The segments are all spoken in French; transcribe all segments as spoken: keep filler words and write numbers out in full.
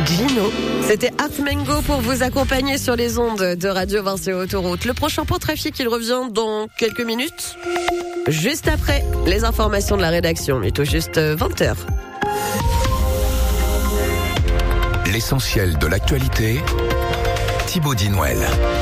Gino. C'était Art Mengo pour vous accompagner sur les ondes de Radio Vinci Autoroute. Le prochain point trafic, il revient dans quelques minutes. Juste après les informations de la rédaction. Il est tout juste vingt heures. L'essentiel de l'actualité, Thibaut Dinouel.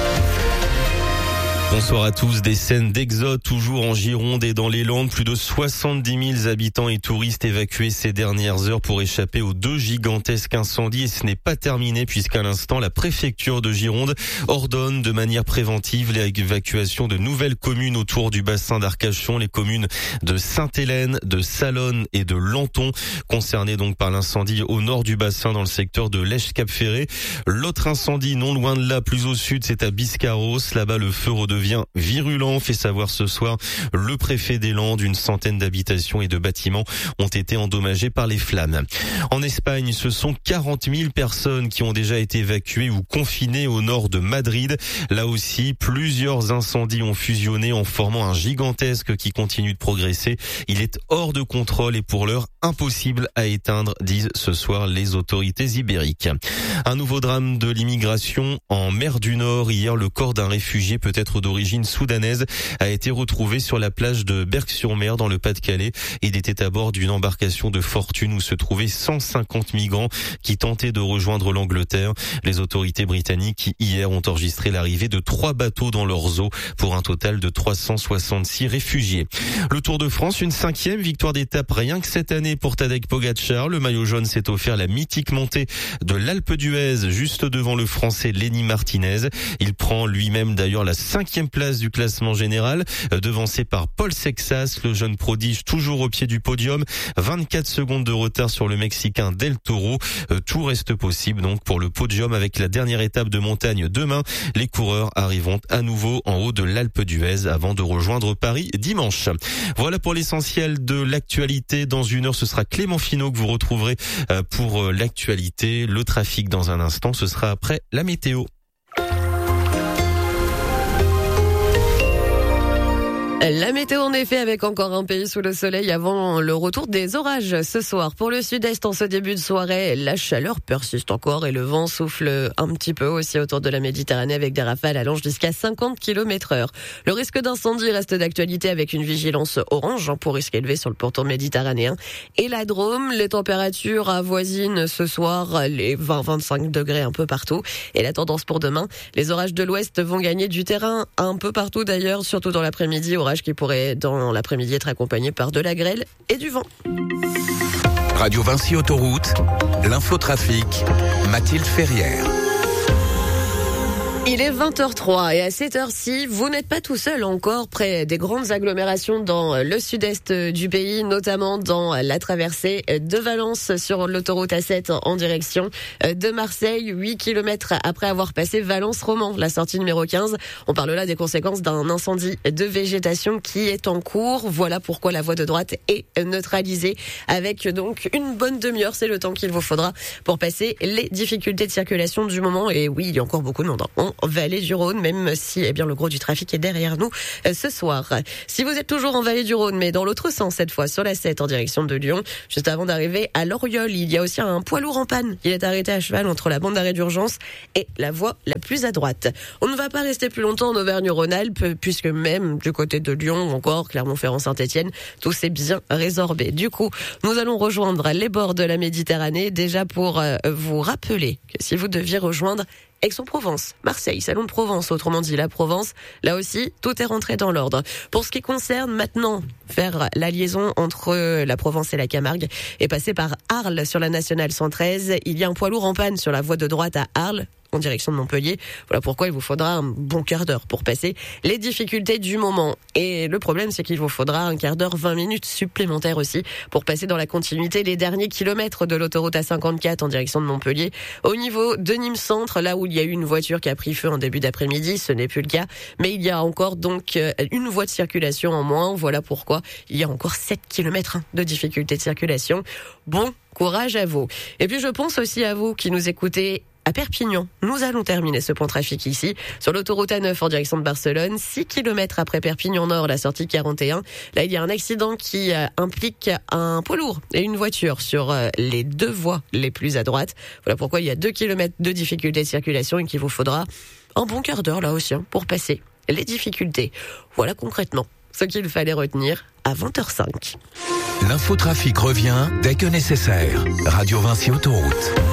Bonsoir à tous. Des scènes d'exode toujours en Gironde et dans les Landes. Plus de soixante-dix mille habitants et touristes évacués ces dernières heures pour échapper aux deux gigantesques incendies. Et ce n'est pas terminé puisqu'à l'instant, la préfecture de Gironde ordonne de manière préventive l'évacuation de nouvelles communes autour du bassin d'Arcachon. Les communes de Sainte-Hélène, de Salonne et de Lanton, concernées donc par l'incendie au nord du bassin dans le secteur de Lèche-Cap-Ferré. L'autre incendie, non loin de là, plus au sud, c'est à Biscarrosse. Là-bas, le feu redevient devient virulent, fait savoir ce soir le préfet des Landes. Une centaine d'habitations et de bâtiments ont été endommagés par les flammes. En Espagne, ce sont quarante mille personnes qui ont déjà été évacuées ou confinées au nord de Madrid. Là aussi, plusieurs incendies ont fusionné en formant un gigantesque qui continue de progresser. Il est hors de contrôle et pour l'heure impossible à éteindre, disent ce soir les autorités ibériques. Un nouveau drame de l'immigration en mer du Nord. Hier, le corps d'un réfugié peut-être d'origine soudanaise a été retrouvé sur la plage de Berck-sur-Mer dans le Pas-de-Calais. Il était à bord d'une embarcation de fortune où se trouvaient cent cinquante migrants qui tentaient de rejoindre l'Angleterre. Les autorités britanniques hier ont enregistré l'arrivée de trois bateaux dans leurs eaux pour un total de trois cent soixante-six réfugiés. Le Tour de France, une cinquième victoire d'étape rien que cette année pour Tadej Pogačar. Le maillot jaune s'est offert la mythique montée de l'Alpe d'Huez juste devant le Français Lenny Martinez. Il prend lui-même d'ailleurs la cinquième place du classement général, devancé par Paul Sexas, le jeune prodige toujours au pied du podium. vingt-quatre secondes de retard sur le Mexicain Del Toro. Tout reste possible donc pour le podium avec la dernière étape de montagne demain. Les coureurs arriveront à nouveau en haut de l'Alpe d'Huez avant de rejoindre Paris dimanche. Voilà pour l'essentiel de l'actualité. Dans une heure, ce sera Clément Finot que vous retrouverez pour l'actualité. Le trafic dans un instant, ce sera après la météo. La météo en effet avec encore un pays sous le soleil avant le retour des orages ce soir. Pour le sud-est en ce début de soirée, la chaleur persiste encore et le vent souffle un petit peu aussi autour de la Méditerranée avec des rafales allant jusqu'à cinquante kilomètres heure. Le risque d'incendie reste d'actualité avec une vigilance orange pour risque élevé sur le pourtour méditerranéen. Et la Drôme, les températures avoisinent ce soir les vingt à vingt-cinq degrés un peu partout. Et la tendance pour demain, les orages de l'ouest vont gagner du terrain un peu partout d'ailleurs, surtout dans l'après-midi. Orage qui pourrait dans l'après-midi être accompagné par de la grêle et du vent. Radio Vinci Autoroute, l'infotrafic, Mathilde Ferrière. Il est vingt heures trois et à cette heure-ci, vous n'êtes pas tout seul encore près des grandes agglomérations dans le sud-est du pays, notamment dans la traversée de Valence sur l'autoroute A sept en direction de Marseille, huit kilomètres après avoir passé Valence-Romans, la sortie numéro quinze. On parle là des conséquences d'un incendie de végétation qui est en cours. Voilà pourquoi la voie de droite est neutralisée avec donc une bonne demi-heure. C'est le temps qu'il vous faudra pour passer les difficultés de circulation du moment. Et oui, il y a encore beaucoup de monde en Vallée du Rhône, même si eh bien le gros du trafic est derrière nous euh, ce soir. Si vous êtes toujours en Vallée du Rhône, mais dans l'autre sens cette fois, sur la sept en direction de Lyon, juste avant d'arriver à Loriol, il y a aussi un poids lourd en panne. Il est arrêté à cheval entre la bande d'arrêt d'urgence et la voie la plus à droite. On ne va pas rester plus longtemps en Auvergne-Rhône-Alpes, puisque même du côté de Lyon ou encore Clermont-Ferrand-Saint-Étienne, tout s'est bien résorbé. Du coup, nous allons rejoindre les bords de la Méditerranée, déjà pour euh, vous rappeler que si vous deviez rejoindre Aix-en-Provence, Marseille, Salon de Provence, autrement dit la Provence, là aussi, tout est rentré dans l'ordre. Pour ce qui concerne maintenant faire la liaison entre la Provence et la Camargue et passer par Arles sur la nationale cent treize, il y a un poids lourd en panne sur la voie de droite à Arles, en direction de Montpellier. Voilà pourquoi il vous faudra un bon quart d'heure pour passer les difficultés du moment. Et le problème, c'est qu'il vous faudra un quart d'heure, vingt minutes supplémentaires aussi pour passer dans la continuité les derniers kilomètres de l'autoroute A cinquante-quatre en direction de Montpellier. Au niveau de Nîmes Centre, là où il y a eu une voiture qui a pris feu en début d'après-midi, ce n'est plus le cas. Mais il y a encore donc une voie de circulation en moins. Voilà pourquoi il y a encore sept kilomètres de difficultés de circulation. Bon courage à vous. Et puis je pense aussi à vous qui nous écoutez à Perpignan. Nous allons terminer ce point trafic ici, sur l'autoroute A neuf en direction de Barcelone, six kilomètres après Perpignan Nord, la sortie quarante et un. Là, il y a un accident qui euh, implique un poids lourd et une voiture sur euh, les deux voies les plus à droite. Voilà pourquoi il y a deux kilomètres de difficultés de circulation et qu'il vous faudra un bon quart d'heure là aussi hein, pour passer les difficultés. Voilà concrètement ce qu'il fallait retenir à vingt heures cinq. L'infotrafic revient dès que nécessaire. Radio Vinci Autoroute.